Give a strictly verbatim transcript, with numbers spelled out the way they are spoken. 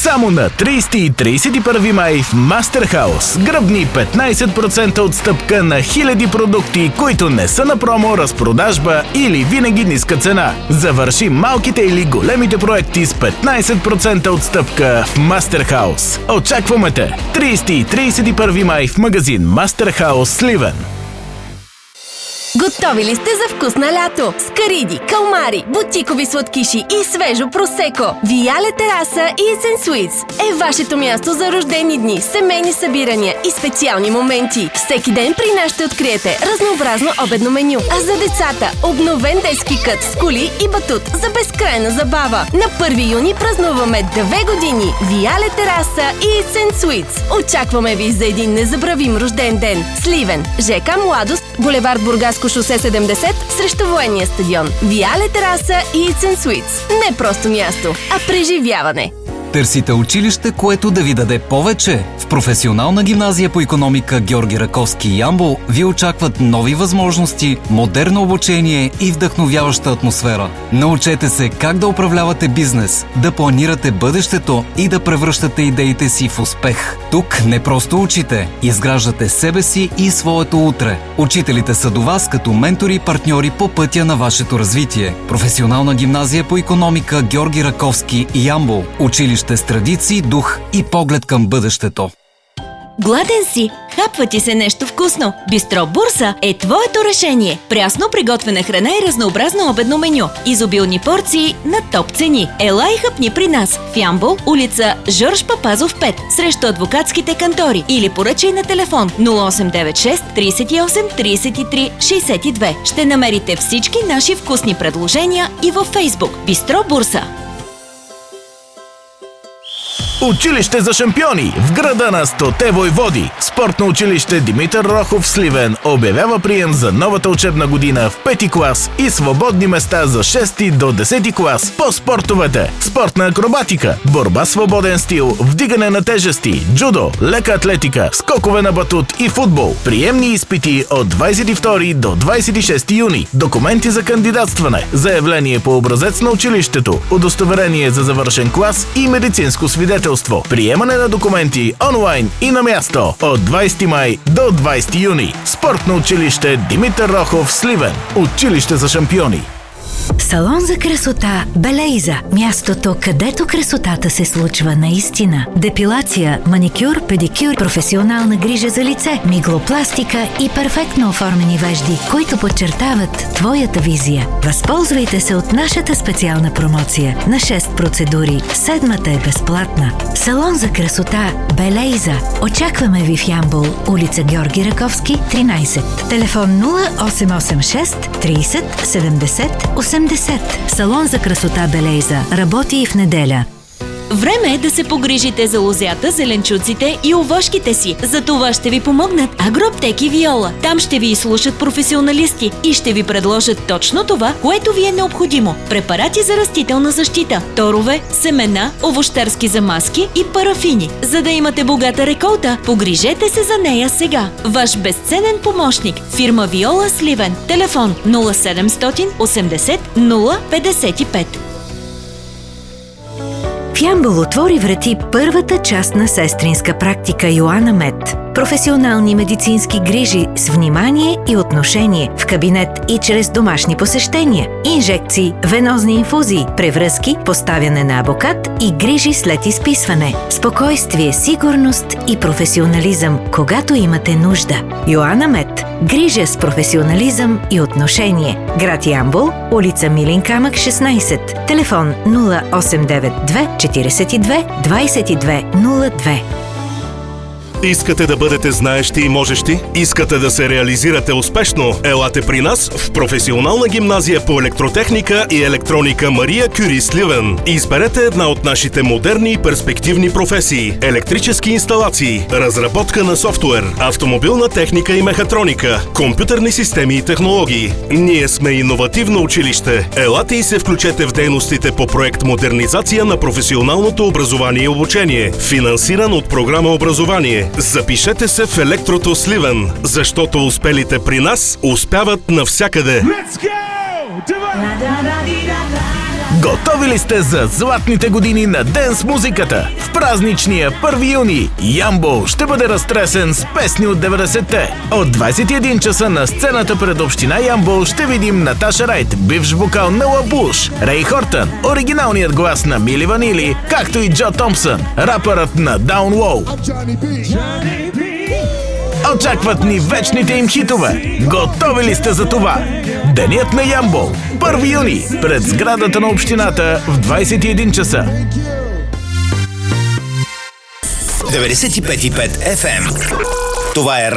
Само на тридесети и тридесет и първи май в Мастерхаус. Гръбни петнайсет процента отстъпка на хиляди продукти, които не са на промо, разпродажба или винаги ниска цена. Завърши малките или големите проекти с петнайсет процента отстъпка в Мастерхаус. Очакваме те! тридесети и тридесет и първи май в магазин Мастерхаус Сливен. Готови ли сте за вкусна лято? Скариди, калмари, бутикови сладкиши и свежо просеко. Виале тераса и Есен Суитс е вашето място за рождени дни, семейни събирания и специални моменти. Всеки ден при нас ще откриете разнообразно обедно меню. А за децата обновен детски кът с кули и батут за безкрайна забава. На първи юни празнуваме две години. Виале тераса и Есен Суитс. Очакваме ви за един незабравим рожден ден. Сливен, ЖК Младост, булевард Бургаско шосе седемдесет срещу военния стадион. Виале тераса и It's and Sweets. Не просто място, а преживяване. Търсите училище, което да ви даде повече? В Професионална гимназия по икономика Георги Раковски Ямбол ви очакват нови възможности, модерно обучение и вдъхновяваща атмосфера. Научете се как да управлявате бизнес, да планирате бъдещето и да превръщате идеите си в успех. Тук не просто учите, изграждате себе си и своето утре. Учителите са до вас като ментори и партньори по пътя на вашето развитие. Професионална гимназия по икономика Георги Раковски Ямбол. Училище с традиции, дух и поглед към бъдещето. Гладен си? Хапва ти се нещо вкусно? Бистро Бурса е твоето решение. Прясно приготвена храна и разнообразно обедно меню. Изобилни порции на топ цени. Ела и хъпни при нас в Ямбол, улица Жорж Папазов пет, срещу адвокатските кантори, или поръчай на телефон нула осем девет шест тридесет и осем тридесет и три шейсет и две. Ще намерите всички наши вкусни предложения и във Фейсбук. Бистро Бурса. Училище за шампиони в града на стоте войводи. Спортно училище Димитър Рохов Сливен обявява прием за новата учебна година в пети клас и свободни места за шести до десети клас по спортовете: спортна акробатика, борба свободен стил, вдигане на тежести, джудо, лека атлетика, скокове на батут и футбол. Приемни изпити от двадесет и втори до двадесет и шести юни. Документи за кандидатстване, заявление по образец на училището, удостоверение за завършен клас и медицинско свидетелство. Приемане на документи онлайн и на място от двадесети май до двадесети юни. Спортно училище Димитър Рохов Сливен. Училище за шампиони. Салон за красота Белейза. Мястото, където красотата се случва наистина. Депилация, маникюр, педикюр, професионална грижа за лице, миглопластика и перфектно оформени вежди, които подчертават твоята визия. Възползвайте се от нашата специална промоция на шест процедури. Седмата е безплатна. Салон за красота Белейза. Очакваме ви в Ямбол, улица Георги Раковски тринадесет. Телефон нула осем осем шест тридесет седемдесет осемдесет. Салон за красота Белейза работи и в неделя. Време е да се погрижите за лозята, зеленчуците и овошките си. За това ще ви помогнат Агроаптеки Виола. Там ще ви изслушат професионалисти и ще ви предложат точно това, което ви е необходимо. Препарати за растителна защита, торове, семена, овощарски замазки и парафини. За да имате богата реколта, погрижете се за нея сега. Ваш безценен помощник – фирма Виола Сливен. Телефон нула седемстотин осемдесет нула петдесет и пет. В Ямбол отвори врати първата част на сестринска практика Йоана Мед. Професионални медицински грижи с внимание и отношение в кабинет и чрез домашни посещения. Инжекции, венозни инфузии, превръзки, поставяне на абокат и грижи след изписване. Спокойствие, сигурност и професионализъм, когато имате нужда. Йоана Мед. Грижа с професионализъм и отношение. Град Ямбол, улица Милин камък шестнадесет. Телефон нула осем девет две четиридесет и две двадесет и две нула две. Искате да бъдете знаещи и можещи? Искате да се реализирате успешно? Елате при нас в Професионална гимназия по електротехника и електроника Мария Кюри Сливен. Изберете една от нашите модерни и перспективни професии: електрически инсталации, разработка на софтуер, автомобилна техника и мехатроника, компютърни системи и технологии. Ние сме иновативно училище. Елате и се включете в дейностите по проект Модернизация на професионалното образование и обучение, финансиран от програма Образование. Запишете се в Електрото Сливен, защото успелите при нас успяват навсякъде. Готови ли сте за златните години на денс музиката? В празничния първи юни Ямбол ще бъде разтресен с песни от деветдесетте. От двайсет и един часа на сцената пред община Ямбол ще видим Наташа Райт, бивш вокал на Лабуш, Рей Хортън, оригиналният глас на Мили Ванили, както и Джо Томпсън, рапърът на Даун Лоу. Очакват ни вечните им хитове. Готови ли сте за това? Денят на Ямбол, първи юни, пред сградата на общината в двайсет и един часа. деветдесет и пет и пет еф ем. Това е